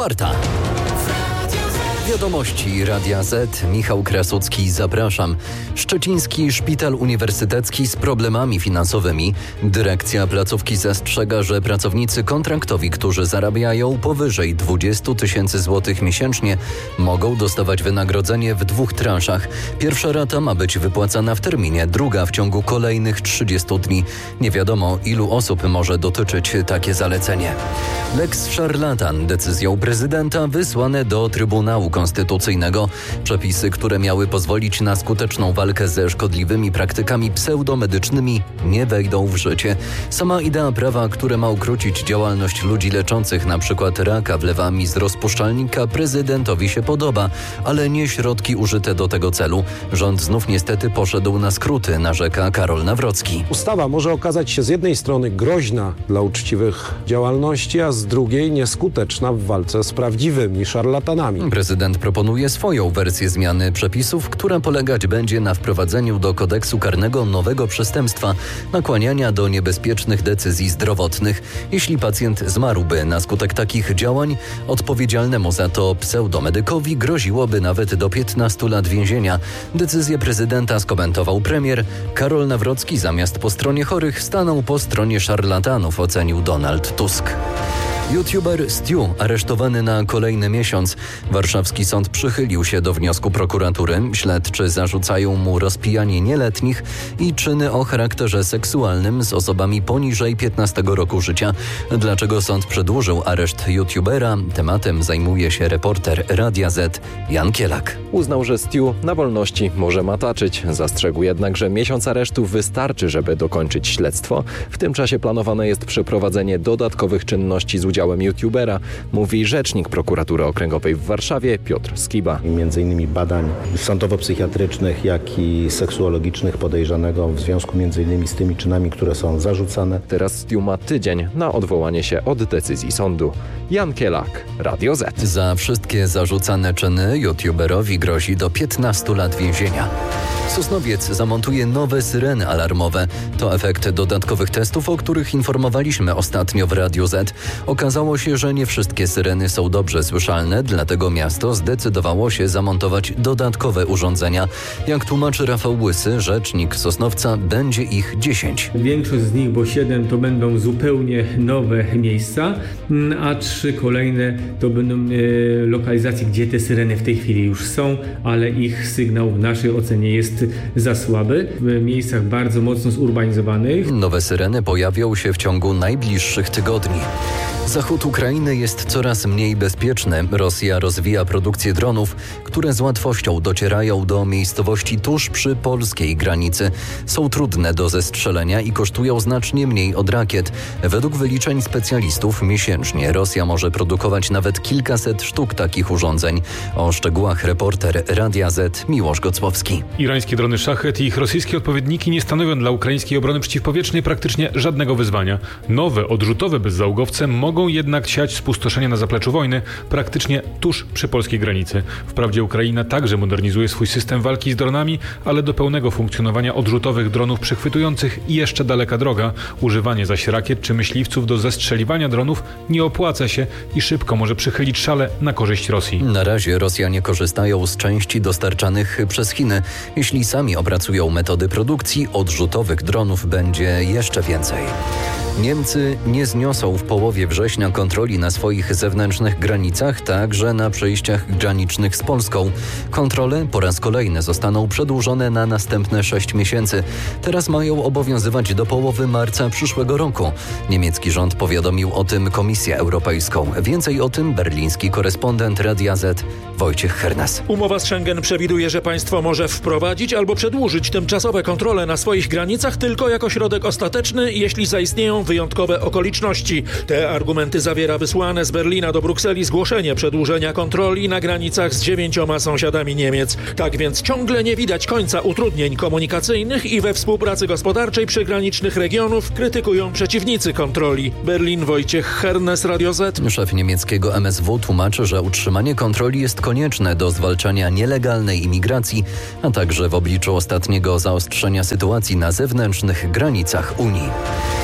4. Wiadomości Radia Z. Michał Krasucki, zapraszam. Szczeciński Szpital Uniwersytecki z problemami finansowymi. Dyrekcja placówki zastrzega, że pracownicy kontraktowi, którzy zarabiają powyżej 20 tysięcy złotych miesięcznie, mogą dostawać wynagrodzenie w 2 transzach. Pierwsza rata ma być wypłacana w terminie, druga w ciągu kolejnych 30 dni. Nie wiadomo, ilu osób może dotyczyć takie zalecenie. Lex szarlatan decyzją prezydenta wysłane do Trybunału Konstytucyjnego. Przepisy, które miały pozwolić na skuteczną walkę ze szkodliwymi praktykami pseudomedycznymi, nie wejdą w życie. Sama idea prawa, które ma ukrócić działalność ludzi leczących np. raka wlewami z rozpuszczalnika, prezydentowi się podoba, ale nie środki użyte do tego celu. Rząd znów niestety poszedł na skróty, narzeka Karol Nawrocki. Ustawa może okazać się z jednej strony groźna dla uczciwych działalności, a z drugiej nieskuteczna w walce z prawdziwymi szarlatanami. Prezydent proponuje swoją wersję zmiany przepisów, która polegać będzie na wprowadzeniu do kodeksu karnego nowego przestępstwa nakłaniania do niebezpiecznych decyzji zdrowotnych. Jeśli pacjent zmarłby na skutek takich działań, odpowiedzialnemu za to pseudomedykowi groziłoby nawet do 15 lat więzienia. Decyzję prezydenta skomentował premier. Karol Nawrocki zamiast po stronie chorych stanął po stronie szarlatanów, ocenił Donald Tusk. YouTuber Stu aresztowany na kolejny miesiąc. Warszawski sąd przychylił się do wniosku prokuratury. Śledczy zarzucają mu rozpijanie nieletnich i czyny o charakterze seksualnym z osobami poniżej 15 roku życia. Dlaczego sąd przedłużył areszt YouTubera? Tematem zajmuje się reporter Radia Z Jan Kielak. Uznał, że Stu na wolności może mataczyć. Zastrzegł jednak, że miesiąc aresztu wystarczy, żeby dokończyć śledztwo. W tym czasie planowane jest przeprowadzenie dodatkowych czynności z udziałem YouTubera, mówi rzecznik prokuratury okręgowej w Warszawie Piotr Skiba. Między innymi badań sądowo-psychiatrycznych, jak i seksuologicznych podejrzanego w związku między innymi z tymi czynami, które są zarzucane. Teraz Stu ma tydzień na odwołanie się od decyzji sądu. Jan Kielak, Radio Z. Za wszystkie zarzucane czyny YouTuberowi grozi do 15 lat więzienia. Sosnowiec zamontuje nowe syreny alarmowe. To efekt dodatkowych testów, o których informowaliśmy ostatnio w Radiu Z. Okazało się, że nie wszystkie syreny są dobrze słyszalne, dlatego miasto zdecydowało się zamontować dodatkowe urządzenia. Jak tłumaczy Rafał Łysy, rzecznik Sosnowca, będzie ich 10. Większość z nich, bo 7, to będą zupełnie nowe miejsca, a 3 kolejne to będą lokalizacje, gdzie te syreny w tej chwili już są, ale ich sygnał w naszej ocenie jest za słaby. W miejscach bardzo mocno zurbanizowanych. Nowe syreny pojawią się w ciągu najbliższych tygodni. Zachód Ukrainy jest coraz mniej bezpieczny. Rosja rozwija produkcję dronów, które z łatwością docierają do miejscowości tuż przy polskiej granicy. Są trudne do zestrzelenia i kosztują znacznie mniej od rakiet. Według wyliczeń specjalistów miesięcznie Rosja może produkować nawet kilkaset sztuk takich urządzeń. O szczegółach reporter Radia Z Miłosz Gocłowski. Irańskie drony Szachet i ich rosyjskie odpowiedniki nie stanowią dla ukraińskiej obrony przeciwpowietrznej praktycznie żadnego wyzwania. Nowe, odrzutowe bezzałogowce mogą jednak siać spustoszenie na zapleczu wojny, praktycznie tuż przy polskiej granicy. Wprawdzie Ukraina także modernizuje swój system walki z dronami, ale do pełnego funkcjonowania odrzutowych dronów przechwytujących jeszcze daleka droga. Używanie zaś rakiet czy myśliwców do zestrzeliwania dronów nie opłaca się i szybko może przychylić szale na korzyść Rosji. Na razie Rosjanie korzystają z części dostarczanych przez Chiny. Jeśli sami opracują metody produkcji, odrzutowych dronów będzie jeszcze więcej. Niemcy nie zniosą w połowie września kontroli na swoich zewnętrznych granicach, także na przejściach granicznych z Polską. Kontrole po raz kolejny zostaną przedłużone na następne 6 miesięcy. Teraz mają obowiązywać do połowy marca przyszłego roku. Niemiecki rząd powiadomił o tym Komisję Europejską. Więcej o tym berliński korespondent Radia Z Wojciech Hernes. Umowa z Schengen przewiduje, że państwo może wprowadzić albo przedłużyć tymczasowe kontrole na swoich granicach tylko jako środek ostateczny, jeśli zaistnieją wyjątkowe okoliczności. Te argumenty zawiera wysłane z Berlina do Brukseli zgłoszenie przedłużenia kontroli na granicach z 9 sąsiadami Niemiec. Tak więc ciągle nie widać końca utrudnień komunikacyjnych i we współpracy gospodarczej przygranicznych regionów krytykują przeciwnicy kontroli. Berlin, Wojciech Hernes, Radio Z. Szef niemieckiego MSW tłumaczy, że utrzymanie kontroli jest konieczne do zwalczania nielegalnej imigracji, a także w obliczu ostatniego zaostrzenia sytuacji na zewnętrznych granicach Unii. Pierwsze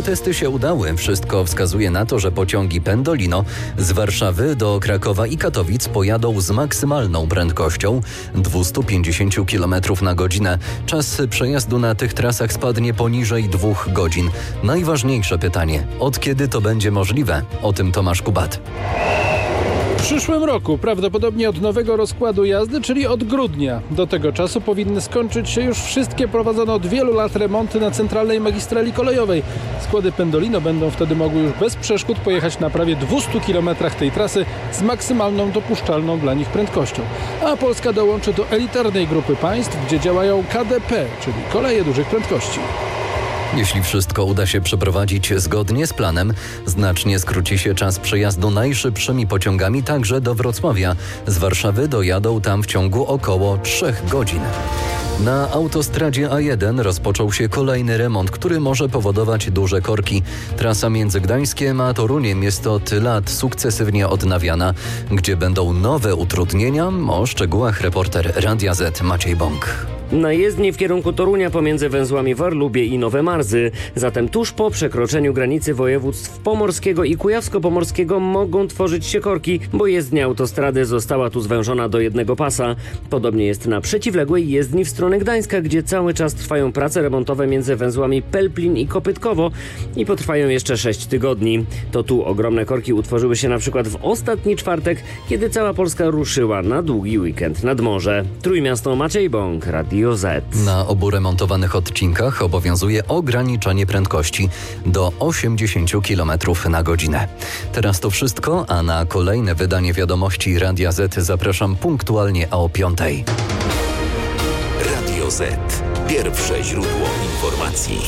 Testy się udały. Wszystko wskazuje na to, że pociągi Pendolino z Warszawy do Krakowa i Katowic pojadą z maksymalną prędkością 250 km na godzinę. Czas przejazdu na tych trasach spadnie poniżej 2 godzin. Najważniejsze pytanie, od kiedy to będzie możliwe? O tym Tomasz Kubat. W przyszłym roku, prawdopodobnie od nowego rozkładu jazdy, czyli od grudnia. Do tego czasu powinny skończyć się już wszystkie prowadzone od wielu lat remonty na centralnej magistrali kolejowej. Składy Pendolino będą wtedy mogły już bez przeszkód pojechać na prawie 200 km tej trasy z maksymalną dopuszczalną dla nich prędkością. A Polska dołączy do elitarnej grupy państw, gdzie działają KDP, czyli koleje dużych prędkości. Jeśli wszystko uda się przeprowadzić zgodnie z planem, znacznie skróci się czas przejazdu najszybszymi pociągami także do Wrocławia. Z Warszawy dojadą tam w ciągu około 3 godzin. Na autostradzie A1 rozpoczął się kolejny remont, który może powodować duże korki. Trasa między Gdańskiem a Toruniem jest od lat sukcesywnie odnawiana. Gdzie będą nowe utrudnienia? O szczegółach reporter Radia Z Maciej Bąk. Na jezdni w kierunku Torunia pomiędzy węzłami Warlubie i Nowe Marzy. Zatem tuż po przekroczeniu granicy województw pomorskiego i kujawsko-pomorskiego mogą tworzyć się korki, bo jezdnia autostrady została tu zwężona do jednego pasa. Podobnie jest na przeciwległej jezdni w stronę Gdańska, gdzie cały czas trwają prace remontowe między węzłami Pelplin i Kopytkowo i potrwają jeszcze 6 tygodni. To tu ogromne korki utworzyły się na przykład w ostatni czwartek, kiedy cała Polska ruszyła na długi weekend nad morze. Trójmiasto, Maciej Bąk, Radio Z. Na obu remontowanych odcinkach obowiązuje ograniczenie prędkości do 80 km na godzinę. Teraz to wszystko, a na kolejne wydanie wiadomości Radia Z zapraszam punktualnie o 5:00. Radio Z. Pierwsze źródło informacji.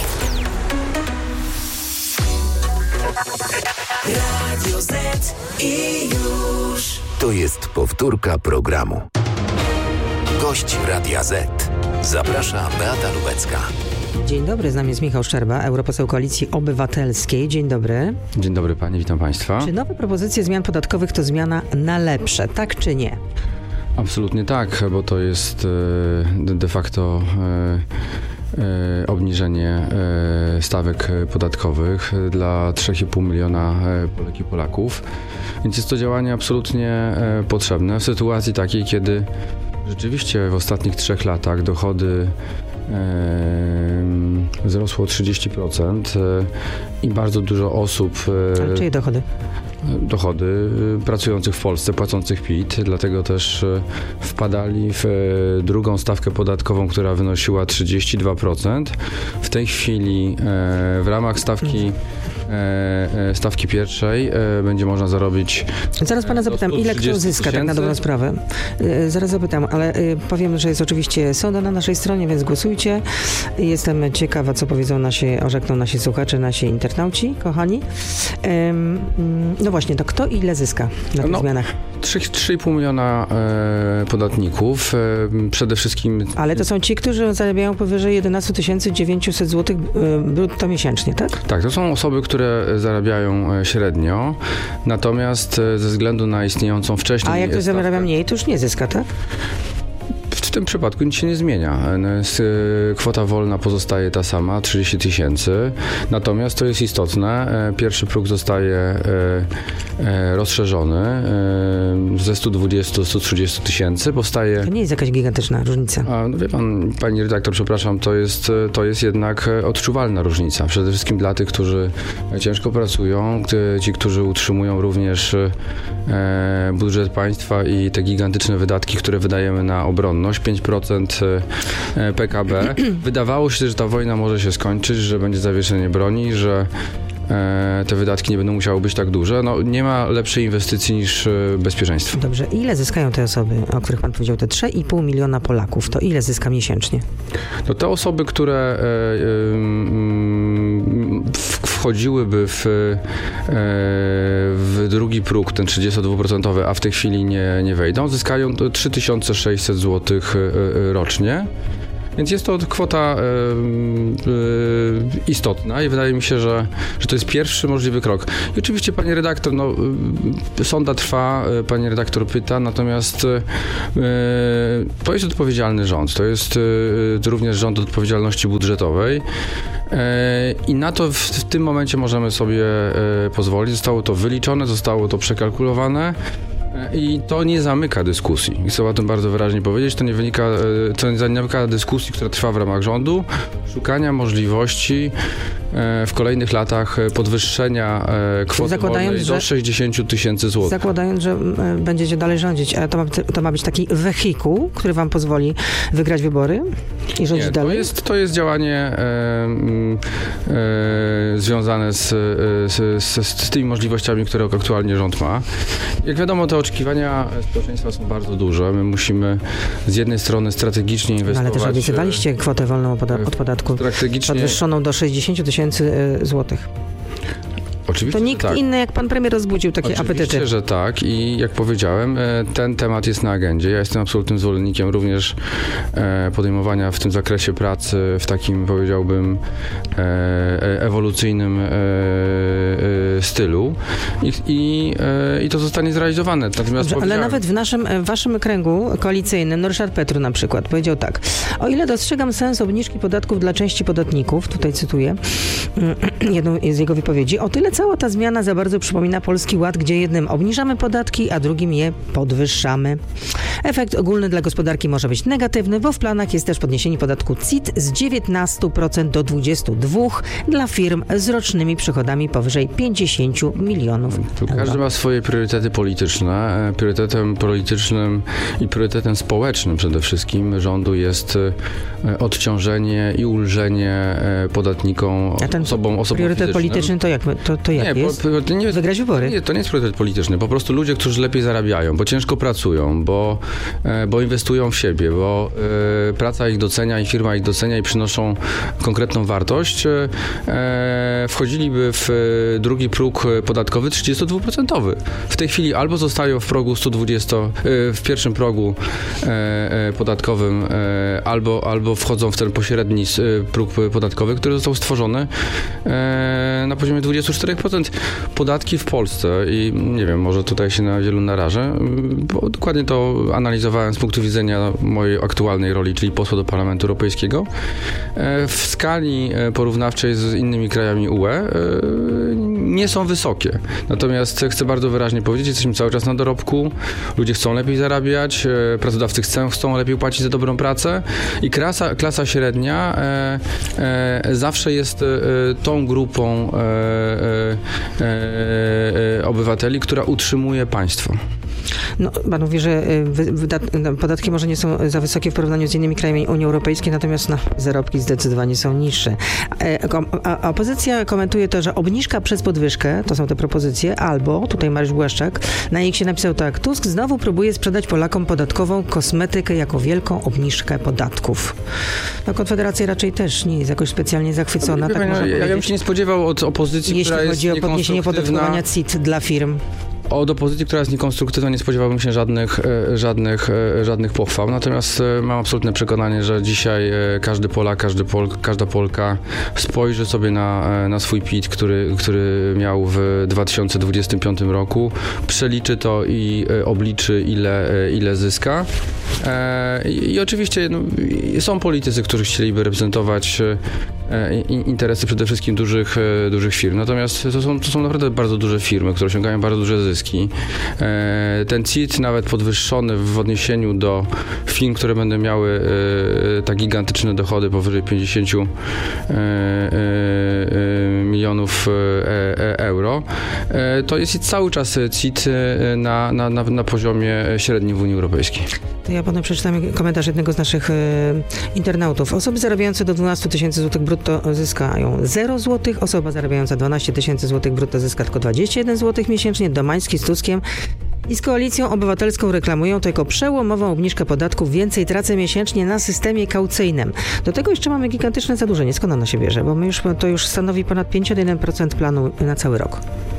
Radio Z i już. To jest powtórka programu. Gość Radia Z. Zaprasza Beata Lubecka. Dzień dobry, z nami jest Michał Szczerba, europoseł Koalicji Obywatelskiej. Dzień dobry. Dzień dobry Pani, witam Państwa. Czy nowe propozycje zmian podatkowych to zmiana na lepsze, tak czy nie? Absolutnie tak, bo to jest de facto obniżenie stawek podatkowych dla 3,5 miliona Polek i Polaków. Więc jest to działanie absolutnie potrzebne w sytuacji takiej, kiedy rzeczywiście w ostatnich 3 latach dochody wzrosło o 30% i bardzo dużo osób... Ale czyje dochody? Dochody pracujących w Polsce, płacących PIT, dlatego też wpadali w drugą stawkę podatkową, która wynosiła 32%. W tej chwili w ramach stawki pierwszej będzie można zarobić... Zaraz pana zapytam, ile kto zyska tak na dobrą sprawę. Zaraz zapytam, ale powiem, że jest oczywiście sonda na naszej stronie, więc głosujcie. Jestem ciekawa, co orzekną nasi słuchacze, nasi internauci, kochani. No właśnie, to kto ile zyska na tych zmianach? 3,5 miliona podatników. Przede wszystkim... Ale to są ci, którzy zarabiają powyżej 11 900 zł brutto miesięcznie, tak? Tak, to są osoby, które zarabiają średnio, natomiast ze względu na istniejącą wcześniej... A jak ktoś zarabia mniej, to już nie zyska, tak? W tym przypadku nic się nie zmienia. Kwota wolna pozostaje ta sama, 30 000. Natomiast to jest istotne. Pierwszy próg zostaje rozszerzony ze 120 do 130 tysięcy. Powstaje... To nie jest jakaś gigantyczna różnica. No wie pan, pani redaktor, przepraszam, to jest jednak odczuwalna różnica. Przede wszystkim dla tych, którzy ciężko pracują, ci, którzy utrzymują również budżet państwa i te gigantyczne wydatki, które wydajemy na obronność. 5% PKB. Wydawało się, że ta wojna może się skończyć, że będzie zawieszenie broni, że te wydatki nie będą musiały być tak duże. No, nie ma lepszej inwestycji niż bezpieczeństwo. Dobrze. Ile zyskają te osoby, o których pan powiedział, te 3,5 miliona Polaków? To ile zyska miesięcznie? No, te osoby, które wchodziłyby w drugi próg, ten 32%, a w tej chwili nie wejdą, zyskają 3600 zł rocznie. Więc jest to kwota istotna i wydaje mi się, że to jest pierwszy możliwy krok. I oczywiście, pani redaktor, sonda trwa, pani redaktor pyta, natomiast to jest odpowiedzialny rząd, to jest również rząd odpowiedzialności budżetowej i na to w tym momencie możemy sobie pozwolić. Zostało to wyliczone, zostało to przekalkulowane. I to nie zamyka dyskusji. I chcę o tym bardzo wyraźnie powiedzieć. To nie zamyka dyskusji, która trwa w ramach rządu, szukania możliwości w kolejnych latach podwyższenia kwoty wolnej do 60 tysięcy złotych. Zakładając, że będziecie dalej rządzić, ale to ma być taki wehikuł, który wam pozwoli wygrać wybory i rządzić dalej? To jest działanie związane z tymi możliwościami, które aktualnie rząd ma. Jak wiadomo, te oczekiwania społeczeństwa są bardzo duże. My musimy z jednej strony strategicznie inwestować... Ale też obiecywaliście kwotę wolną od podatku podwyższoną do 60 tysięcy złotych. Oczywiście, to nikt inny jak pan premier rozbudził takie apetyty. Oczywiście, że tak i jak powiedziałem, ten temat jest na agendzie. Ja jestem absolutnym zwolennikiem również podejmowania w tym zakresie pracy w takim, powiedziałbym, ewolucyjnym stylu i to zostanie zrealizowane. Natomiast ale nawet w waszym kręgu koalicyjnym, Ryszard Petru na przykład powiedział tak: o ile dostrzegam sens obniżki podatków dla części podatników, tutaj cytuję jedną z jego wypowiedzi, o tyle cała ta zmiana za bardzo przypomina Polski Ład, gdzie jednym obniżamy podatki, a drugim je podwyższamy. Efekt ogólny dla gospodarki może być negatywny, bo w planach jest też podniesienie podatku CIT z 19% do 22% dla firm z rocznymi przychodami powyżej 50 milionów euro. Każdy ma swoje priorytety polityczne. Priorytetem politycznym i priorytetem społecznym przede wszystkim rządu jest odciążenie i ulżenie podatnikom, osobom priorytet fizycznym. Polityczny to jak jest? Wygrać wybory? Nie, to nie jest priorytet polityczny. Po prostu ludzie, którzy lepiej zarabiają, bo ciężko pracują, bo inwestują w siebie, bo praca ich docenia i firma ich docenia i przynoszą konkretną wartość, wchodziliby w drugi próg podatkowy 32%. W tej chwili albo zostają w progu 120, w pierwszym progu podatkowym, albo wchodzą w ten pośredni próg podatkowy, który został stworzony na poziomie 24%. Podatki w Polsce i nie wiem, może tutaj się na wielu narażę, bo dokładnie to analizowałem z punktu widzenia mojej aktualnej roli, czyli posła do Parlamentu Europejskiego. W skali porównawczej z innymi krajami UE nie są wysokie. Natomiast chcę bardzo wyraźnie powiedzieć, jesteśmy cały czas na dorobku, ludzie chcą lepiej zarabiać, pracodawcy chcą lepiej płacić za dobrą pracę i klasa średnia zawsze jest tą grupą obywateli, która utrzymuje państwo. No, pan mówi, że podatki może nie są za wysokie w porównaniu z innymi krajami Unii Europejskiej, natomiast zarobki zdecydowanie są niższe. A opozycja komentuje to, że obniżka przez podwyżkę, to są te propozycje, albo, tutaj Mariusz Błaszczak, na X napisał tak: Tusk znowu próbuje sprzedać Polakom podatkową kosmetykę jako wielką obniżkę podatków. No, Konfederacja raczej też nie jest jakoś specjalnie zachwycona. Ja bym się nie spodziewał od opozycji, która jest jeśli chodzi o podniesienie opodatkowania CIT dla firm. Od opozycji, która jest niekonstruktywna, nie spodziewałbym się żadnych pochwał. Natomiast mam absolutne przekonanie, że dzisiaj każdy Polak, każda Polka spojrzy sobie na swój PIT, który miał w 2025 roku, przeliczy to i obliczy, ile zyska. I oczywiście są politycy, którzy chcieliby reprezentować interesy przede wszystkim dużych firm. Natomiast to są naprawdę bardzo duże firmy, które osiągają bardzo duże zyski. Ten CIT nawet podwyższony w odniesieniu do firm, które będą miały tak gigantyczne dochody powyżej 50 milionów euro, to jest cały czas CIT na poziomie średnim w Unii Europejskiej. To ja potem przeczytam komentarz jednego z naszych internautów. Osoby zarabiające do 12 tysięcy złotych brutto zyskają 0 zł, osoba zarabiająca 12 tysięcy złotych brutto zyska tylko 21 zł miesięcznie. Domański z Tuskiem i z Koalicją Obywatelską reklamują to jako przełomową obniżkę podatków. Więcej tracę miesięcznie na systemie kaucyjnym. Do tego jeszcze mamy gigantyczne zadłużenie. Skąd ono się bierze? Bo to już stanowi ponad 51% planu na cały rok.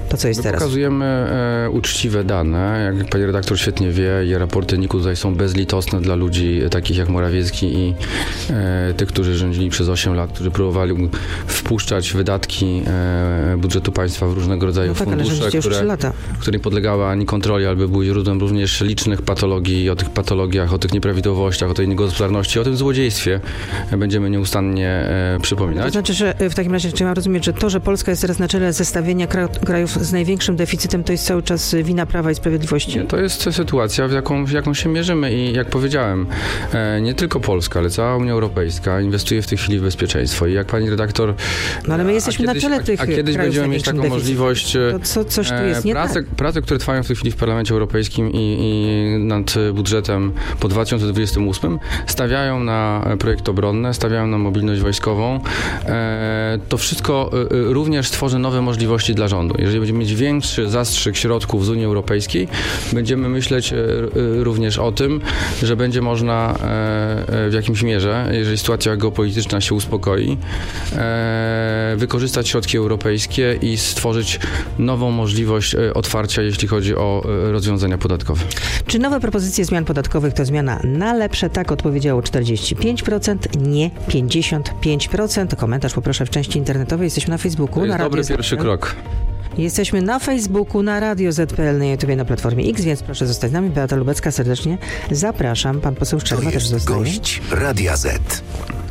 to co jest teraz? Pokazujemy uczciwe dane, jak pani redaktor świetnie wie, i raporty NIK-u tutaj są bezlitosne dla ludzi takich jak Morawiecki i tych, którzy rządzili przez 8 lat, którzy próbowali wpuszczać wydatki budżetu państwa w różnego rodzaju fundusze, które nie podlegały ani kontroli, albo były źródłem również licznych patologii, o tych patologiach, o tych nieprawidłowościach, o tej niegospodarności, o tym złodziejstwie będziemy nieustannie przypominać. To znaczy, że w takim razie, czy mam rozumieć, że to, że Polska jest teraz na czele zestawienia krajów z największym deficytem, to jest cały czas wina Prawa i Sprawiedliwości? Nie, to jest sytuacja, w jaką się mierzymy i jak powiedziałem, nie tylko Polska, ale cała Unia Europejska inwestuje w tej chwili w bezpieczeństwo i jak pani redaktor... No ale my jesteśmy na czele tych krajów. A kiedyś będziemy mieć taką możliwość... To coś tu jest nie tak. Prace, które trwają w tej chwili w Parlamencie Europejskim i nad budżetem po 2028 stawiają na projekty obronne, stawiają na mobilność wojskową. To wszystko również stworzy nowe możliwości dla rządu. Jeżeli będziemy mieć większy zastrzyk środków z Unii Europejskiej, będziemy myśleć również o tym, że będzie można w jakimś mierze, jeżeli sytuacja geopolityczna się uspokoi, wykorzystać środki europejskie i stworzyć nową możliwość otwarcia, jeśli chodzi o rozwiązania podatkowe. Czy nowe propozycje zmian podatkowych to zmiana na lepsze? Tak odpowiedziało 45%, nie 55%. Komentarz poproszę w części internetowej. Jesteśmy na Facebooku. To jest na dobry pierwszy krok. Jesteśmy na Facebooku, na Radio Z.pl, na YouTube, na Platformie X, więc proszę zostać z nami. Beata Lubecka, serdecznie zapraszam. Pan poseł Szczerba też zostaje. Gość Radia Z.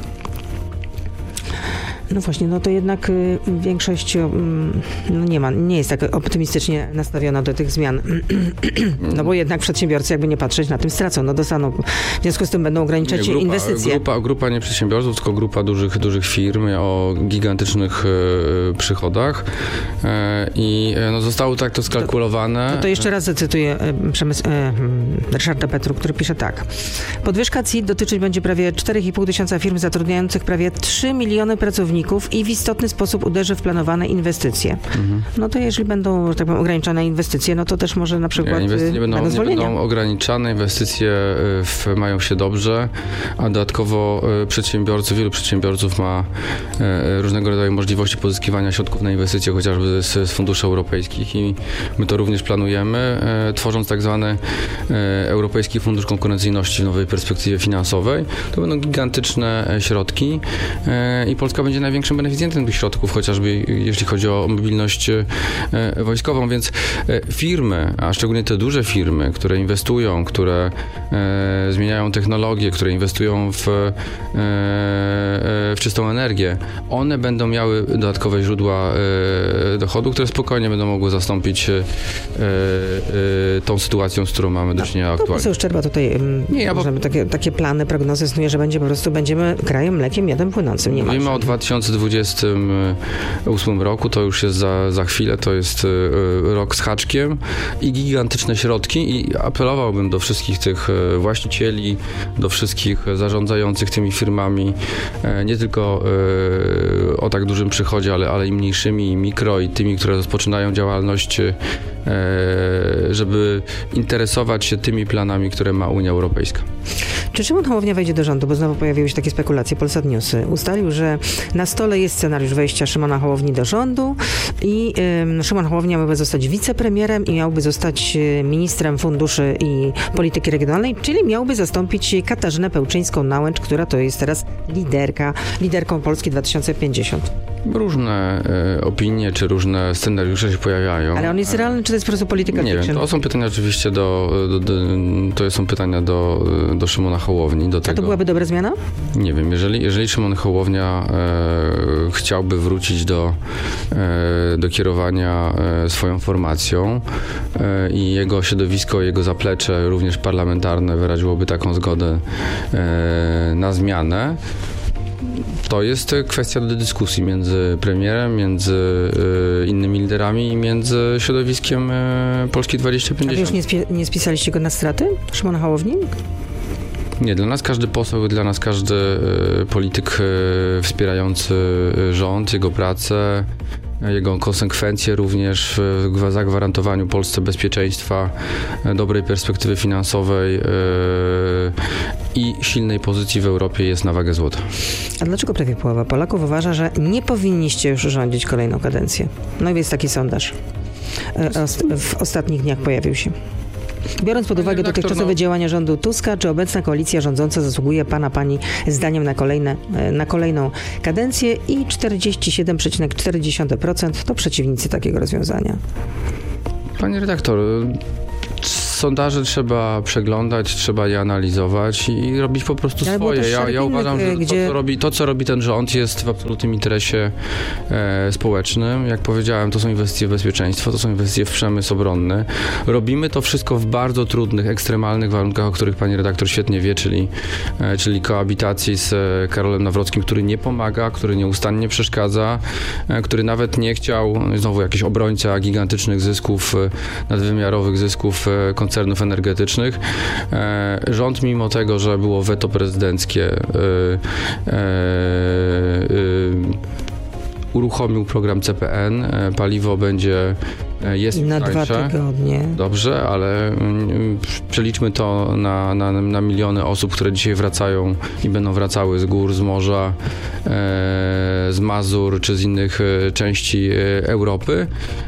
No właśnie, no to jednak większość nie jest tak optymistycznie nastawiona do tych zmian. No bo jednak przedsiębiorcy, jakby nie patrzeć, na tym stracą. No dostaną, w związku z tym będą ograniczać inwestycje. Grupa nie przedsiębiorców, tylko grupa dużych firm o gigantycznych przychodach i zostało tak to skalkulowane. To jeszcze raz zacytuję Ryszarda Petru, który pisze tak. Podwyżka CIT dotyczyć będzie prawie 4,5 tysiąca firm zatrudniających prawie 3 miliony pracowników i w istotny sposób uderzy w planowane inwestycje. No to jeżeli będą, że tak powiem, ograniczane inwestycje, no to też może na przykład inwestycje nie będą ograniczane, inwestycje mają się dobrze, a dodatkowo wielu przedsiębiorców ma różnego rodzaju możliwości pozyskiwania środków na inwestycje, chociażby z funduszy europejskich i my to również planujemy, tworząc tak zwany Europejski Fundusz Konkurencyjności w nowej perspektywie finansowej. To będą gigantyczne środki i Polska będzie największym beneficjentem tych środków, chociażby jeśli chodzi o mobilność wojskową, więc firmy, a szczególnie te duże firmy, które inwestują, które zmieniają technologię, które inwestują w czystą energię, one będą miały dodatkowe źródła dochodu, które spokojnie będą mogły zastąpić tą sytuacją, z którą mamy do czynienia aktualnie. Poseł Szczerba tutaj takie plany, prognozy snuje, że będziemy krajem mlekiem miodem płynącym. Mówimy o 2028 roku, to już jest za chwilę, to jest rok z haczkiem i gigantyczne środki i apelowałbym do wszystkich tych właścicieli, do wszystkich zarządzających tymi firmami, nie tylko o tak dużym przychodzie, ale i mniejszymi, i mikro, i tymi, które rozpoczynają działalność, żeby interesować się tymi planami, które ma Unia Europejska. Czy Szymon Hołownia wejdzie do rządu? Bo znowu pojawiły się takie spekulacje. Polsat News ustalił, że na stole jest scenariusz wejścia Szymona Hołowni do rządu i Szymon Hołownia miałby zostać wicepremierem i miałby zostać ministrem funduszy i polityki regionalnej, czyli miałby zastąpić Katarzynę Pełczyńską-Nałęcz, która to jest teraz liderką Polski 2050. Różne opinie, czy różne scenariusze się pojawiają. Ale on jest realny, czy to jest po prostu polityka fiction? Nie wiem, to są pytania oczywiście to są pytania do Szymona Hołowni. A to byłaby dobra zmiana? Nie wiem, jeżeli Szymon Hołownia chciałby wrócić do kierowania swoją formacją i jego środowisko, jego zaplecze, również parlamentarne, wyraziłoby taką zgodę na zmianę, to jest kwestia do dyskusji między premierem, między innymi liderami i między środowiskiem Polski 2050. A wy już nie spisaliście go na straty, Szymona Hołowni? Nie, dla nas każdy poseł, dla nas każdy polityk wspierający rząd, jego pracę, jego konsekwencje również w zagwarantowaniu Polsce bezpieczeństwa, dobrej perspektywy finansowej i silnej pozycji w Europie jest na wagę złota. A dlaczego prawie połowa Polaków uważa, że nie powinniście już rządzić kolejną kadencję? No i jest taki sondaż. w ostatnich dniach pojawił się. Biorąc pod uwagę dotychczasowe działania rządu Tuska, czy obecna koalicja rządząca zasługuje pani zdaniem na kolejną kadencję i 47,4% to przeciwnicy takiego rozwiązania? Pani redaktor, sondaże trzeba przeglądać, trzeba je analizować i robić po prostu swoje. Ja uważam, że to, co robi ten rząd, jest w absolutnym interesie społecznym. Jak powiedziałem, to są inwestycje w bezpieczeństwo, to są inwestycje w przemysł obronny. Robimy to wszystko w bardzo trudnych, ekstremalnych warunkach, o których pani redaktor świetnie wie, czyli koabitacji z Karolem Nawrockim, który nie pomaga, który nieustannie przeszkadza, który nawet nie chciał, znowu jakiś obrońca gigantycznych zysków, nadwymiarowych zysków koncernów energetycznych. Rząd, mimo tego, że było weto prezydenckie, uruchomił program CPN. Paliwo jest na tańsze. 2 tygodnie. Dobrze, ale przeliczmy to na miliony osób, które dzisiaj wracają i będą wracały z gór, z morza, z Mazur czy z innych części Europy.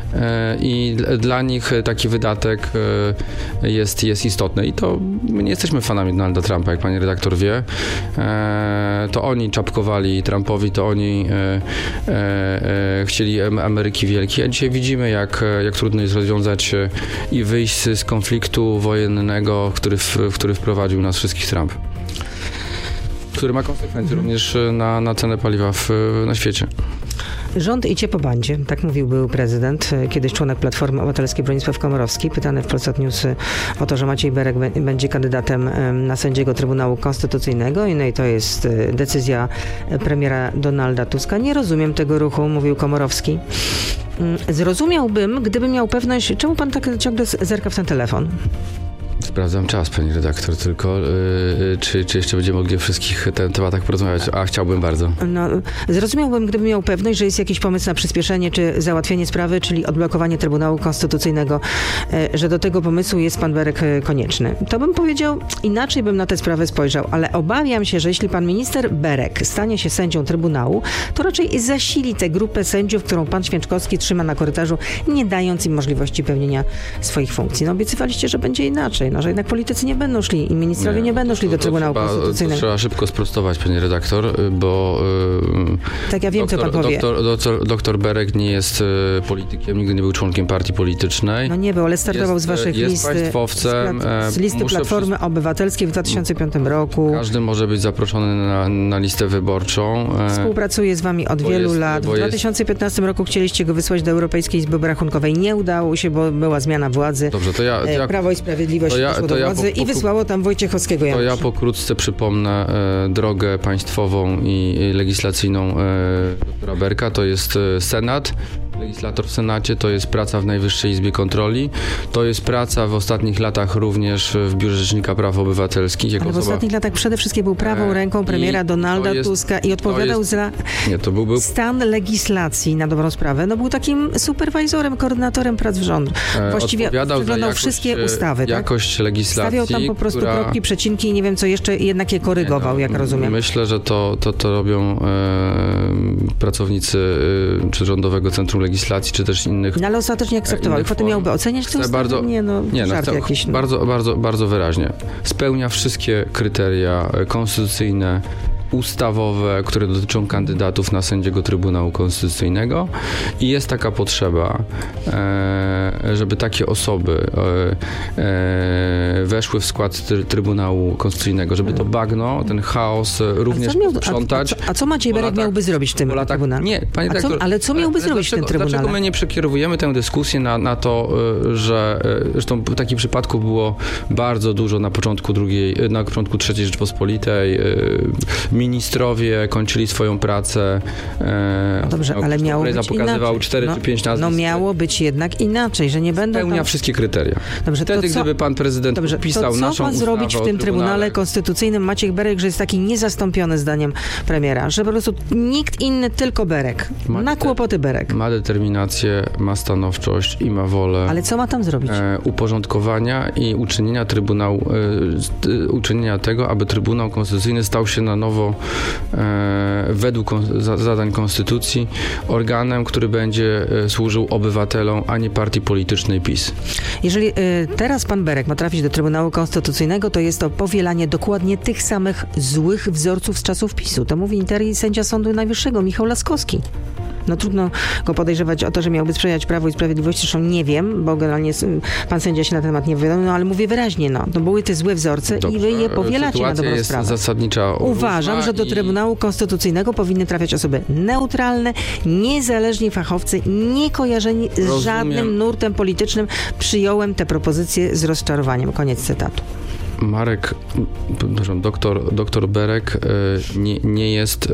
I dla nich taki wydatek jest istotny. I to my nie jesteśmy fanami Donalda Trumpa, jak pani redaktor wie. To oni czapkowali Trumpowi, to oni chcieli Ameryki Wielkiej, a dzisiaj widzimy, jak trudno jest rozwiązać i wyjść z konfliktu wojennego, który wprowadził nas wszystkich Trump. Który ma konsekwencje również na cenę paliwa na świecie. Rząd idzie po bandzie, tak mówił był prezydent, kiedyś członek Platformy Obywatelskiej Bronisław Komorowski, pytany w Polsat News o to, że Maciej Berek będzie kandydatem na sędziego Trybunału Konstytucyjnego i to jest decyzja premiera Donalda Tuska. Nie rozumiem tego ruchu, mówił Komorowski. Zrozumiałbym, gdybym miał pewność, czemu pan tak ciągle zerka w ten telefon? Sprawdzam czas, pani redaktor, tylko czy jeszcze będziemy mogli o wszystkich tematach porozmawiać? A chciałbym bardzo. No, zrozumiałbym, gdybym miał pewność, że jest jakiś pomysł na przyspieszenie czy załatwienie sprawy, czyli odblokowanie Trybunału Konstytucyjnego, że do tego pomysłu jest pan Berek konieczny. To bym powiedział, inaczej bym na tę sprawę spojrzał, ale obawiam się, że jeśli pan minister Berek stanie się sędzią Trybunału, to raczej zasili tę grupę sędziów, którą pan Święczkowski trzyma na korytarzu, nie dając im możliwości pełnienia swoich funkcji. No obiecywaliście, że będzie inaczej. Że jednak politycy nie będą szli i ministrowie nie będą szli do Trybunału Konstytucyjnego. Trzeba szybko sprostować, pani redaktor, bo tak, ja wiem, co pan powie. Doktor Berek nie jest politykiem, nigdy nie był członkiem partii politycznej. No nie był, ale startował z waszych list. Państwowcem. Z listy Platformy Obywatelskiej w 2005 roku. Każdy może być zaproszony na listę wyborczą. Współpracuje z wami od wielu lat. W 2015 roku chcieliście go wysłać do Europejskiej Izby Obrachunkowej. Nie udało się, bo była zmiana władzy. Dobrze, to ja Prawo i Sprawiedliwość do władzy i wysłało tam Wojciechowskiego Janusza. To ja pokrótce przypomnę drogę państwową i legislacyjną doktora Berka. To jest Senat, legislator w Senacie, to jest praca w Najwyższej Izbie Kontroli, to jest praca w ostatnich latach również w Biurze Rzecznika Praw Obywatelskich. Ale w ostatnich latach przede wszystkim był prawą ręką premiera Donalda Tuska i odpowiadał za stan legislacji na dobrą sprawę. No był takim superwajzorem, koordynatorem prac w rządzu. Właściwie przeglądał wszystkie ustawy. Jakość legislacji. Stawiał tam po prostu kropki, przecinki i nie wiem co jeszcze, jednak je korygował, jak rozumiem. Myślę, że to robią pracownicy czy Rządowego Centrum Legislacji, czy też innych. No ale ostatecznie akceptował. Potem miałby oceniać tę ustawę? Bardzo wyraźnie. Spełnia wszystkie kryteria konstytucyjne, ustawowe, które dotyczą kandydatów na sędziego Trybunału Konstytucyjnego i jest taka potrzeba, żeby takie osoby weszły w skład Trybunału Konstytucyjnego, żeby to bagno, ten chaos również sprzątać. A co Maciej Berek miałby zrobić w tym Trybunale? Nie, pani dyrektor, ale co miałby zrobić w tym Trybunale? Dlaczego my nie przekierowujemy tę dyskusję na to, że zresztą w takim przypadku było bardzo dużo na początku III Rzeczpospolitej, ministrowie kończyli swoją pracę. No dobrze, ale miało być pokazywał 4 czy 5 nazwisk. No miało być jednak inaczej, że nie będą spełnia wszystkie kryteria. Dobrze, wtedy, gdyby pan prezydent napisał to naszą co ma zrobić w tym Trybunale Konstytucyjnym Maciej Berek, że jest taki niezastąpiony zdaniem premiera, że po prostu nikt inny, tylko Berek. Na kłopoty Berek. Ma determinację, ma stanowczość i ma wolę. Ale co ma tam zrobić? Uporządkowania i uczynienia tego, aby Trybunał Konstytucyjny stał się na nowo według zadań Konstytucji organem, który będzie służył obywatelom, a nie partii politycznej PiS. Jeżeli teraz pan Berek ma trafić do Trybunału Konstytucyjnego, to jest to powielanie dokładnie tych samych złych wzorców z czasów PiS-u. To mówi interii sędzia Sądu Najwyższego Michał Laskowski. No trudno go podejrzewać o to, że miałby sprzyjać Prawu i Sprawiedliwości, zresztą nie wiem, bo generalnie pan sędzia się na ten temat nie wypowiadał, no ale mówię wyraźnie, to były te złe wzorce i wy je powielacie na dobrą sprawę. Zasadnicza Uważam, że do Trybunału Konstytucyjnego powinny trafiać osoby neutralne, niezależni fachowcy, nie kojarzeni z żadnym nurtem politycznym. Przyjąłem te propozycje z rozczarowaniem. Koniec cytatu. Marek, doktor Berek nie jest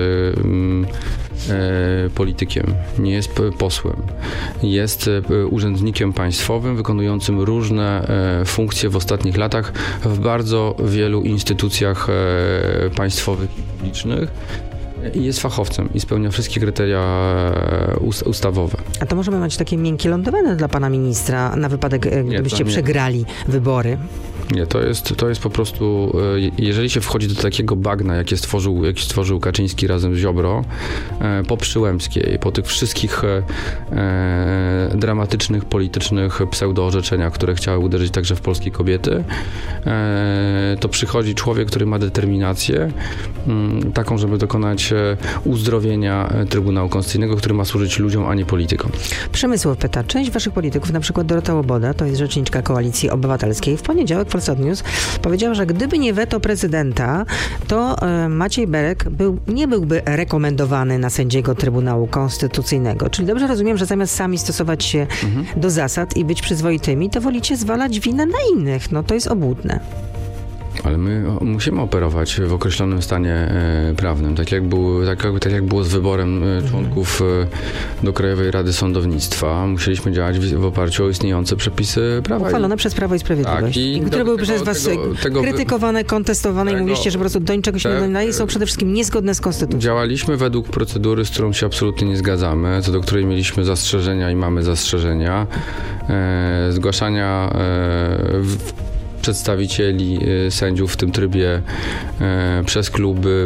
politykiem, nie jest posłem. Jest urzędnikiem państwowym wykonującym różne funkcje w ostatnich latach w bardzo wielu instytucjach państwowych i publicznych. I jest fachowcem i spełnia wszystkie kryteria ustawowe. A to możemy mieć takie miękkie lądowanie dla pana ministra na wypadek, gdybyście przegrali wybory. Nie, to jest po prostu, jeżeli się wchodzi do takiego bagna, jaki stworzył Kaczyński razem z Ziobro, po Przyłębskiej, po tych wszystkich dramatycznych, politycznych pseudoorzeczeniach, które chciały uderzyć także w polskie kobiety, to przychodzi człowiek, który ma determinację taką, żeby dokonać uzdrowienia Trybunału Konstytucyjnego, który ma służyć ludziom, a nie politykom. Przemysław pyta, część waszych polityków, na przykład Dorota Łoboda, to jest rzeczniczka Koalicji Obywatelskiej, w poniedziałek w Polsat News powiedziała, że gdyby nie weto prezydenta, to Maciej Berek nie byłby rekomendowany na sędziego Trybunału Konstytucyjnego. Czyli dobrze rozumiem, że zamiast sami stosować się do zasad i być przyzwoitymi, to wolicie zwalać winę na innych. No to jest obłudne. Ale my musimy operować w określonym stanie prawnym, tak jak było z wyborem członków do Krajowej Rady Sądownictwa. Musieliśmy działać w oparciu o istniejące przepisy prawa. Uchwalone przez Prawo i Sprawiedliwość. Tak, które były przez was krytykowane, kontestowane i mówiliście, że po prostu do niczego się nie nadaje, są przede wszystkim niezgodne z konstytucją. Działaliśmy według procedury, z którą się absolutnie nie zgadzamy, co do której mieliśmy zastrzeżenia i mamy zastrzeżenia. Zgłaszania przedstawicieli sędziów w tym trybie przez kluby,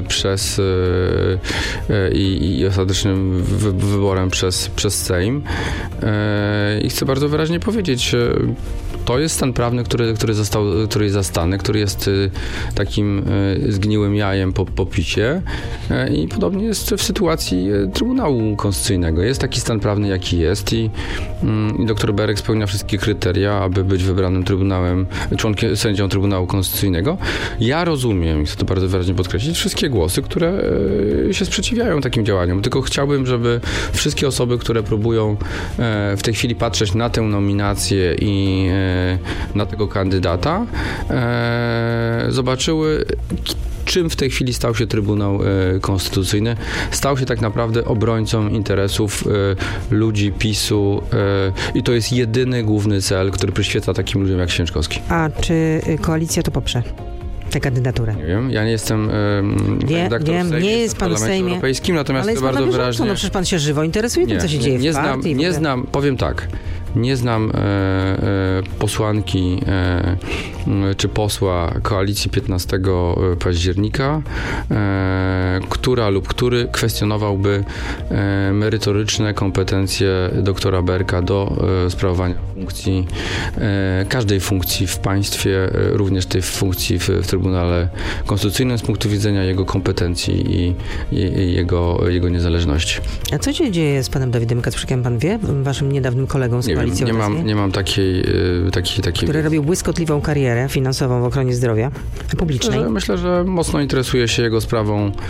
i ostatecznym wyborem przez Sejm. I chcę bardzo wyraźnie powiedzieć, to jest stan prawny, który jest zastany, który jest takim zgniłym jajem po PiS-ie i podobnie jest w sytuacji Trybunału Konstytucyjnego. Jest taki stan prawny, jaki jest i dr Berek spełnia wszystkie kryteria, aby być wybranym sędzią Trybunału Konstytucyjnego. Ja rozumiem, i chcę to bardzo wyraźnie podkreślić, wszystkie głosy, które się sprzeciwiają takim działaniom. Tylko chciałbym, żeby wszystkie osoby, które próbują w tej chwili patrzeć na tę nominację i na tego kandydata, zobaczyły, czym w tej chwili stał się Trybunał Konstytucyjny. Stał się tak naprawdę obrońcą interesów ludzi PiS-u i to jest jedyny główny cel, który przyświeca takim ludziom jak Święczkowski. A czy koalicja to poprze? Tę kandydaturę. Nie wiem, ja nie jestem Wiem, nie jest pan w Sejmie. Europejskim, natomiast ale bardzo wyraźnie... No przecież pan się żywo interesuje tym, co się dzieje w partii. Nie znam, powiem tak, nie znam posłanki czy posła koalicji 15 października, która lub który kwestionowałby merytoryczne kompetencje doktora Berka do sprawowania funkcji, każdej funkcji w państwie, również tej funkcji w Trybunale Konstytucyjnym z punktu widzenia jego kompetencji i jego niezależności. A co się dzieje z panem Dawidem Kacprzykiem, pan wie? Waszym niedawnym kolegą z koalicji nie mam takiej... Który robił błyskotliwą karierę finansową w ochronie zdrowia publicznej. Myślę, że mocno interesuje się jego sprawą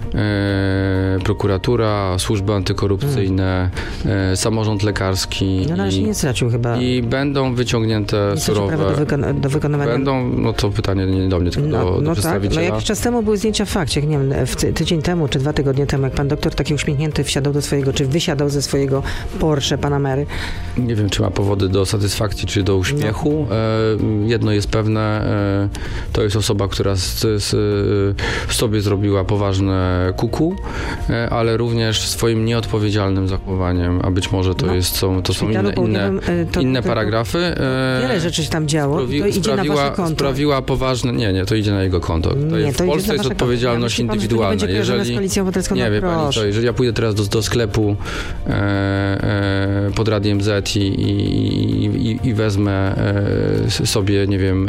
prokuratura, służby antykorupcyjne, samorząd lekarski. No na razie nie stracił chyba. I będą wyciągnięte surowe... do wykonywania. Będą, no to pytanie nie do mnie, tylko do przedstawiciela. No jakiś czas temu były zdjęcia w Fakcie, nie wiem, tydzień temu, czy 2 tygodnie temu, jak pan doktor taki uśmiechnięty wysiadał ze swojego Porsche Panamery. Nie wiem, czy ma powody do satysfakcji, czy do uśmiechu. Jedno jest pewne, to jest osoba, która sobie zrobiła poważne kuku, ale również swoim nieodpowiedzialnym zachowaniem, a być może to są inne paragrafy. Wiele rzeczy się tam działo, to idzie na wasze konto. Sprawiła poważne... Nie, to idzie na jego konto. W Polsce jest odpowiedzialność indywidualna. Jeżeli ja pójdę teraz do sklepu pod Radiem Z i wezmę sobie, nie wiem,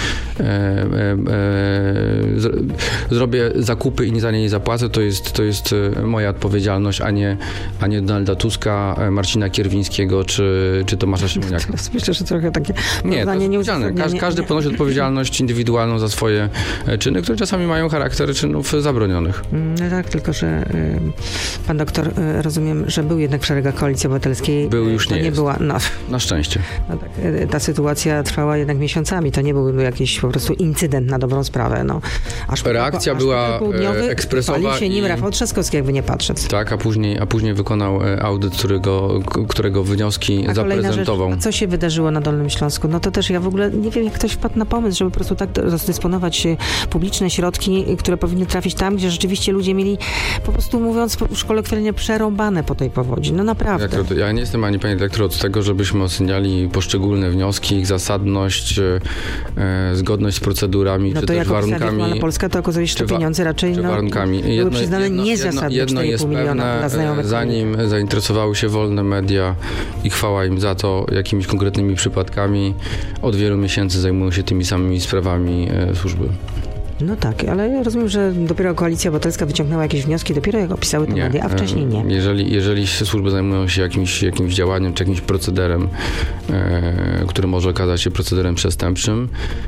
zrobię zakupy i za nie zapłacę, to jest moja odpowiedzialność, a nie Donalda Tuska, Marcina Kierwińskiego czy Tomasza Siemoniaka. Teraz myślę, że trochę takie... Nie, to jest odpowiedzialne. Każdy ponosi odpowiedzialność indywidualną za swoje czyny, które czasami mają charakter czynów zabronionych. No tak, tylko że pan doktor, rozumiem, że był jednak w szeregach Koalicji Obywatelskiej. Był, już nie jest. Była, na szczęście. No tak, ta sytuacja trwała jednak miesiącami. To nie był jakiś po prostu incydent na dobrą sprawę. No. Reakcja była ekspresowa. Palił się nim Rafał Trzaskowski, jakby nie patrzeć. Tak, a później wykonał audyt, którego wnioski zaprezentował. Rzecz, co się wydarzyło na Dolnym Śląsku? No to też ja w ogóle nie wiem, jak ktoś wpadł na pomysł, żeby po prostu tak rozdysponować publiczne środki, które powinny trafić tam, gdzie rzeczywiście ludzie mieli, po prostu mówiąc już kolokwialnie, przerąbane po tej powodzi. No naprawdę. Ja nie jestem ani pani dyrektor od tego, żebyśmy oceniali poszczególne wnioski, ich zasadność, zgodność z procedurami, czy też warunkami. No to jak Polska, to okazuje się, że pieniądze raczej warunkami. były przyznane niezasadne. Jedno jest pewne, zanim zainteresowały się wolne media i chwała im za to, jakimiś konkretnymi przypadkami, od wielu miesięcy zajmują się tymi samymi sprawami służby. No tak, ale ja rozumiem, że dopiero Koalicja Obywatelska wyciągnęła jakieś wnioski, dopiero jak opisały te media, a wcześniej nie. Jeżeli służby zajmują się jakimś działaniem, czy jakimś procederem, który może okazać się procederem przestępczym,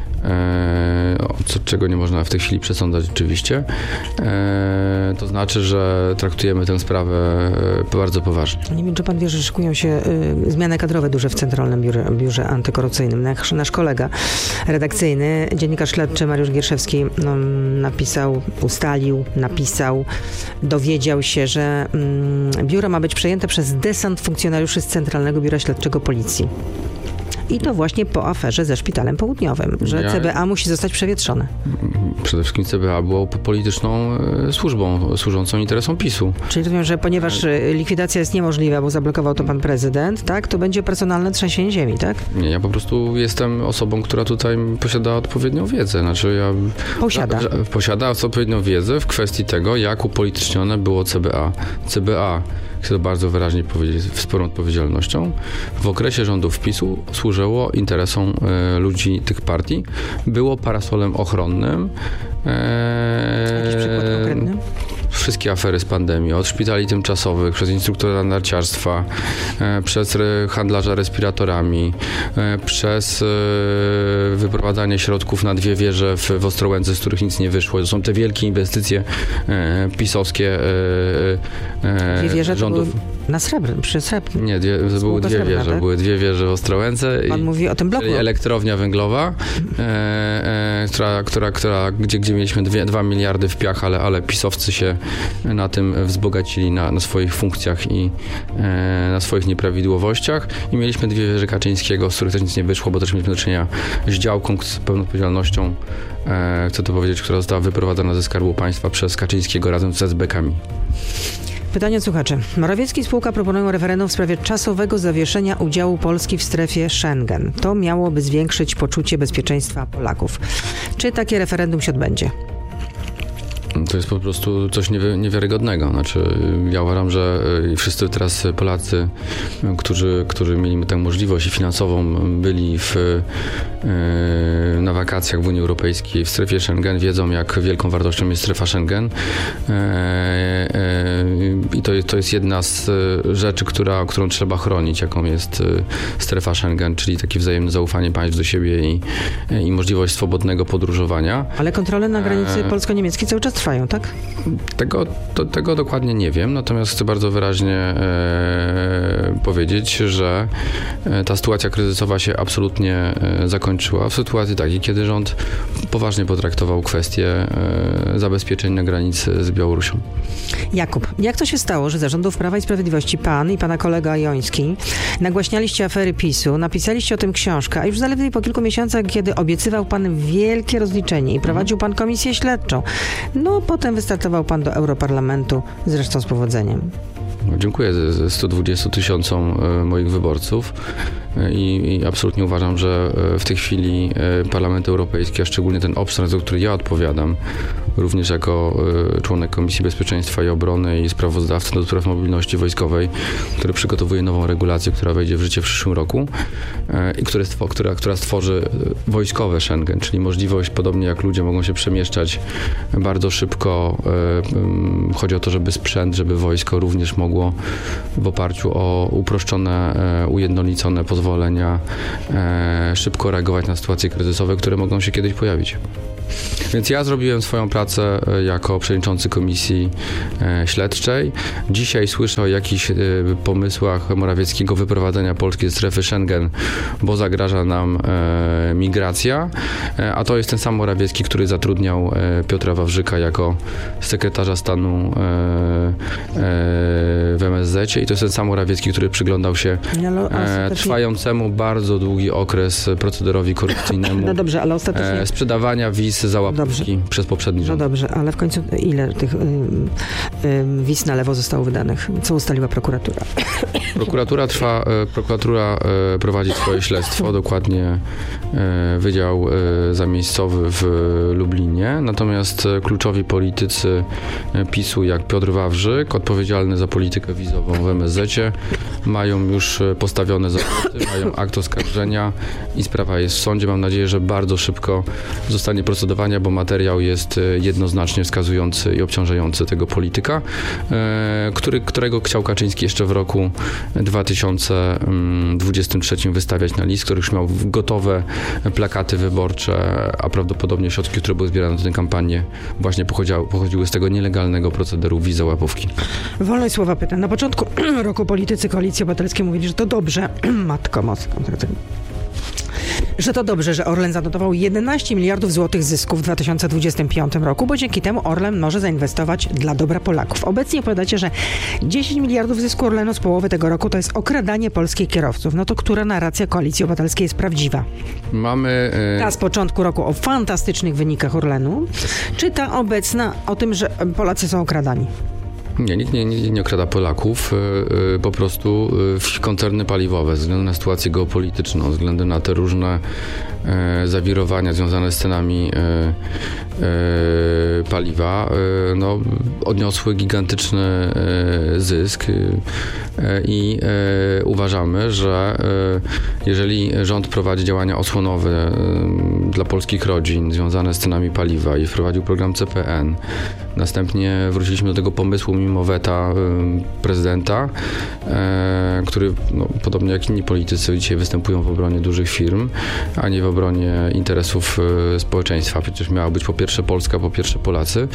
czego nie można w tej chwili przesądzać oczywiście, to znaczy, że traktujemy tę sprawę bardzo poważnie. Nie wiem, czy pan wie, że szykują się zmiany kadrowe duże w Centralnym Biurze Antykorupcyjnym. Nasz kolega redakcyjny, dziennikarz śledczy Mariusz Gierszewski napisał, dowiedział się, że biuro ma być przejęte przez desant funkcjonariuszy z Centralnego Biura Śledczego Policji. I to właśnie po aferze ze Szpitalem Południowym, że CBA musi zostać przewietrzone. Przede wszystkim CBA było polityczną służbą, służącą interesom PiS-u. Czyli rozumiem, że ponieważ likwidacja jest niemożliwa, bo zablokował to pan prezydent, tak, to będzie personalne trzęsienie ziemi, tak? Nie, ja po prostu jestem osobą, która tutaj posiada odpowiednią wiedzę. Znaczy posiada odpowiednią wiedzę w kwestii tego, jak upolitycznione było CBA. CBA, chcę to bardzo wyraźnie powiedzieć, z sporą odpowiedzialnością, w okresie rządów PiS-u służyło interesom ludzi tych partii. Było parasolem ochronnym. Jakiś przykład konkretny? Wszystkie afery z pandemii, od szpitali tymczasowych, przez instruktora narciarstwa, przez handlarza respiratorami, przez wyprowadzanie środków na 2 wieże w Ostrołęce, z których nic nie wyszło. To są te wielkie inwestycje pisowskie 2 wieże rządów. Na Srebrnym, przy Srebrnym. Nie, były 2 wieże. Tak? Były 2 wieże w Ostrołęce. Pan mówi o tym bloku. Czyli elektrownia węglowa, gdzie mieliśmy 2 miliardy w piach, ale pisowcy się na tym wzbogacili na swoich funkcjach i na swoich nieprawidłowościach. I mieliśmy 2 wieże Kaczyńskiego, z których też nic nie wyszło, bo też mieliśmy do czynienia z działką z pełną odpowiedzialnością, chcę to powiedzieć, która została wyprowadzona ze Skarbu Państwa przez Kaczyńskiego razem z SB-kami. Pytanie od słuchaczy. Morawiecki i spółka proponują referendum w sprawie czasowego zawieszenia udziału Polski w strefie Schengen. To miałoby zwiększyć poczucie bezpieczeństwa Polaków. Czy takie referendum się odbędzie? To jest po prostu coś niewiarygodnego. Znaczy, ja uważam, że wszyscy teraz Polacy, którzy mieli tę możliwość i finansową, byli wakacjach w Unii Europejskiej, w strefie Schengen, wiedzą, jak wielką wartością jest strefa Schengen. I to jest jedna z rzeczy, którą trzeba chronić, jaką jest strefa Schengen, czyli takie wzajemne zaufanie państw do siebie i możliwość swobodnego podróżowania. Ale kontrole na granicy polsko-niemieckiej cały czas trwają, tak? Tego dokładnie nie wiem, natomiast chcę bardzo wyraźnie powiedzieć, że ta sytuacja kryzysowa się absolutnie zakończyła w sytuacji takiej, kiedy rząd poważnie potraktował kwestię zabezpieczeń na granicy z Białorusią. Jakub, jak to się stało, że za rządów Prawa i Sprawiedliwości pan i pana kolega Joński nagłaśnialiście afery PiS-u, napisaliście o tym książkę, a już zaledwie po kilku miesiącach, kiedy obiecywał pan wielkie rozliczenie i prowadził pan komisję śledczą, no potem wystartował pan do Europarlamentu, zresztą z powodzeniem. Dziękuję 120 000 moich wyborców i absolutnie uważam, że w tej chwili Parlament Europejski, a szczególnie ten obszar, za który ja odpowiadam, również jako członek Komisji Bezpieczeństwa i Obrony i sprawozdawca do spraw mobilności wojskowej, który przygotowuje nową regulację, która wejdzie w życie w przyszłym roku i która stworzy wojskowe Schengen, czyli możliwość, podobnie jak ludzie mogą się przemieszczać bardzo szybko. Chodzi o to, żeby wojsko również mogło w oparciu o uproszczone, ujednolicone pozwolenia szybko reagować na sytuacje kryzysowe, które mogą się kiedyś pojawić. Więc ja zrobiłem swoją pracę jako przewodniczący Komisji Śledczej. Dzisiaj słyszę o jakichś pomysłach Morawieckiego wyprowadzenia Polski ze strefy Schengen, bo zagraża nam migracja, a to jest ten sam Morawiecki, który zatrudniał Piotra Wawrzyka jako sekretarza stanu w MSZ i to jest ten sam Morawiecki, który przyglądał się trwającemu bardzo długi okres procederowi korupcyjnemu. No dobrze, ale ostatecznie sprzedawania wiz za łapówki przez poprzedni rząd. No dobrze, ale w końcu ile tych wiz na lewo zostało wydanych? Co ustaliła prokuratura? Prokuratura prowadzi swoje śledztwo, dokładnie Wydział Zamiejscowy w Lublinie, natomiast kluczowi politycy PiS-u, jak Piotr Wawrzyk, odpowiedzialny za politykę wizową w MSZ-cie, mają już postawione zarzuty, mają akt oskarżenia i sprawa jest w sądzie. Mam nadzieję, że bardzo szybko zostanie procedowania, bo materiał jest jednoznacznie wskazujący i obciążający tego polityka, którego chciał Kaczyński jeszcze w roku 2023 wystawiać na list, który już miał gotowe plakaty wyborcze, a prawdopodobnie środki, które były zbierane na tę kampanię, właśnie pochodziły z tego nielegalnego procederu wiz za łapówki. Wolność słowa pyta. Na początku roku politycy Koalicji Obywatelskiej mówili, że to dobrze. Matko Moska. Że to dobrze, że Orlen zanotował 11 miliardów złotych zysku w 2025 roku, bo dzięki temu Orlen może zainwestować dla dobra Polaków. Obecnie powiadacie, że 10 miliardów zysku Orlenu z połowy tego roku to jest okradanie polskich kierowców. No to która narracja Koalicji Obywatelskiej jest prawdziwa? Mamy... Ta z początku roku o fantastycznych wynikach Orlenu, czy ta obecna o tym, że Polacy są okradani? Nie, nikt nie okrada Polaków. Po prostu koncerny paliwowe, ze względu na sytuację geopolityczną, ze względu na te różne zawirowania związane z cenami paliwa, odniosły gigantyczny zysk i uważamy, że jeżeli rząd prowadzi działania osłonowe dla polskich rodzin związane z cenami paliwa i wprowadził program CPN, następnie wróciliśmy do tego pomysłu mimo weta prezydenta, który podobnie jak inni politycy dzisiaj występują w obronie dużych firm, a nie w obronie interesów społeczeństwa. Przecież miała być po pierwsze Polska, po pierwsze Polacy.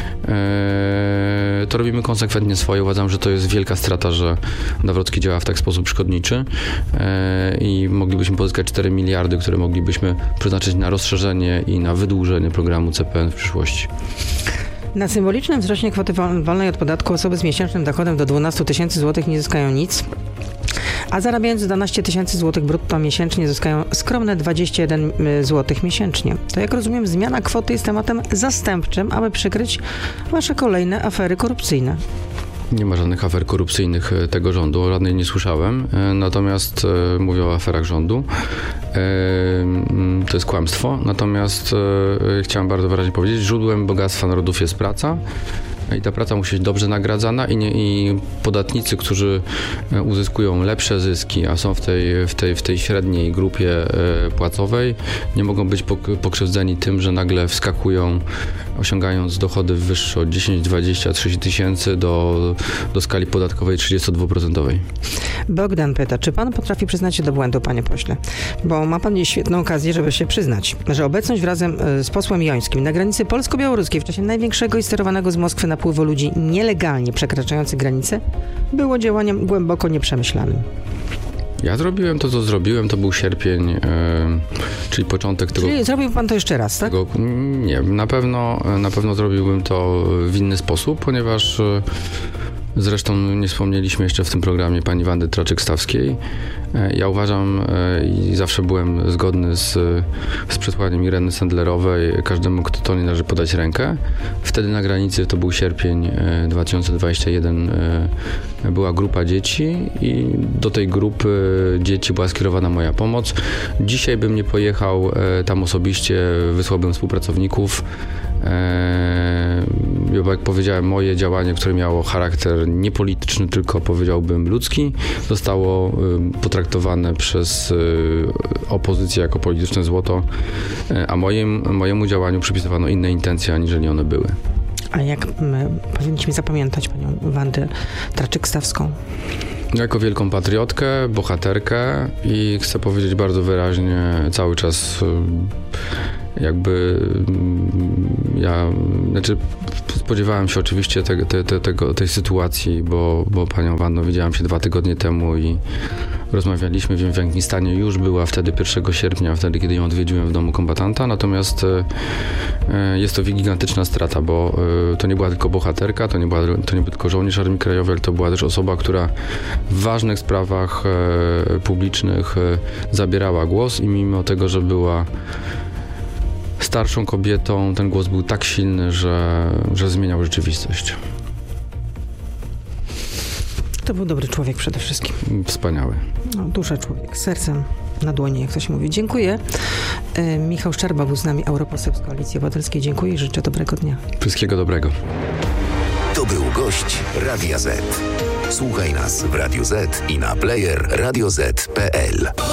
To robimy konsekwentnie swoje. Uważam, że to jest wielka strata, że Nawrocki działa w tak sposób szkodniczy i moglibyśmy pozyskać 4 miliardy, które moglibyśmy przeznaczyć na rozszerzenie i na wydłużenie programu CPN w przyszłości. Na symbolicznym wzroście kwoty wolnej od podatku osoby z miesięcznym dochodem do 12 000 złotych nie zyskają nic, a zarabiając 12 000 złotych brutto miesięcznie zyskają skromne 21 zł miesięcznie. To, jak rozumiem, zmiana kwoty jest tematem zastępczym, aby przykryć wasze kolejne afery korupcyjne. Nie ma żadnych afer korupcyjnych tego rządu, o żadnej nie słyszałem, natomiast mówię o aferach rządu. To jest kłamstwo, natomiast chciałem bardzo wyraźnie powiedzieć, źródłem bogactwa narodów jest praca i ta praca musi być dobrze nagradzana i podatnicy, którzy uzyskują lepsze zyski, a są w tej średniej grupie płacowej, nie mogą być pokrzywdzeni tym, że nagle wskakują, osiągając dochody wyższe od 10, 20, 30 tysięcy do skali podatkowej 32%. Bogdan pyta, czy pan potrafi przyznać się do błędu, panie pośle? Bo ma pan dziś świetną okazję, żeby się przyznać, że obecność razem z posłem Jońskim na granicy polsko-białoruskiej w czasie największego i sterowanego z Moskwy napływu ludzi nielegalnie przekraczających granicę było działaniem głęboko nieprzemyślanym. Ja zrobiłem to, co zrobiłem, to był sierpień, czyli początek tego... Czyli zrobił pan to jeszcze raz, tak? Nie, na pewno zrobiłbym to w inny sposób, ponieważ zresztą nie wspomnieliśmy jeszcze w tym programie pani Wandy Traczyk-Stawskiej. Ja uważam i zawsze byłem zgodny z przesłaniem Ireny Sendlerowej, każdemu, kto to nie należy podać rękę. Wtedy na granicy, to był sierpień 2021, była grupa dzieci i do tej grupy dzieci była skierowana moja pomoc. Dzisiaj bym nie pojechał tam osobiście, wysłałbym współpracowników. Jak powiedziałem, moje działanie, które miało charakter niepolityczny, tylko powiedziałbym ludzki, zostało potraktowane przez opozycję jako polityczne złoto, a mojemu działaniu przypisywano inne intencje, aniżeli one były. A jak powinniśmy zapamiętać panią Wandę Traczyk-Stawską? Jako wielką patriotkę, bohaterkę i chcę powiedzieć bardzo wyraźnie, cały czas spodziewałem się oczywiście tej sytuacji, bo panią Wanną widziałem się 2 tygodnie temu i rozmawialiśmy, wiem, w jakim stanie już była wtedy 1 sierpnia, wtedy kiedy ją odwiedziłem w domu kombatanta, natomiast jest to gigantyczna strata, bo to nie była tylko bohaterka, to nie był tylko żołnierz Armii Krajowej, ale to była też osoba, która w ważnych sprawach publicznych zabierała głos i mimo tego, że była starszą kobietą, ten głos był tak silny, że zmieniał rzeczywistość. To był dobry człowiek przede wszystkim. Wspaniały. No, dusza człowiek, sercem na dłoni, jak to się mówi. Dziękuję. Michał Szczerba był z nami, europoseł z Koalicji Obywatelskiej. Dziękuję i życzę dobrego dnia. Wszystkiego dobrego. To był gość Radia Z. Słuchaj nas w Radio Z i na player radioz.pl.